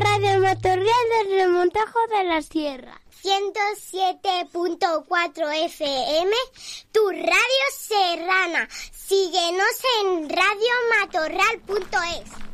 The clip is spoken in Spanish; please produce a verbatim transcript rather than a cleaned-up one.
Radio Matorral del Remontajo de la Sierra. ciento siete punto cuatro F M, tu radio serrana. Síguenos en radio matorral punto es.